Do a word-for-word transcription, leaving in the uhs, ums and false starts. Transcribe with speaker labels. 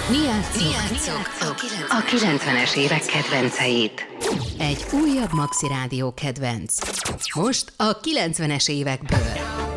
Speaker 1: Mi játszunk a kilencvenes évek kedvenceit. Egy újabb Maxi Rádió kedvenc. Most a kilencvenes évekből.